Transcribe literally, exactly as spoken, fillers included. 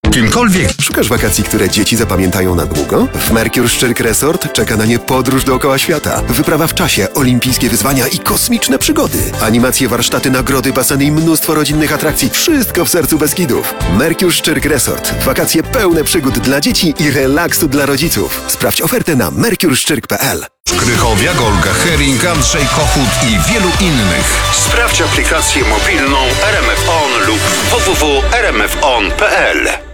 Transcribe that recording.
kimkolwiek. Szukasz wakacji, które dzieci zapamiętają na długo? W Mercure Szczyrk Resort czeka na nie podróż dookoła świata. Wyprawa w czasie, olimpijskie wyzwania i kosmiczne przygody. Animacje, warsztaty, nagrody, baseny i mnóstwo rodzinnych atrakcji. Wszystko w sercu Beskidów. Mercure Szczyrk Resort. Wakacje pełne przygód dla dzieci i relaksu dla rodziców. Sprawdź ofertę na mercure szczyrk kropka p l. Krychowia, Olga Hering, Andrzej Kochut i wielu innych. Sprawdź aplikację mobilną R M F On lub w w w kropka r m f on kropka p l.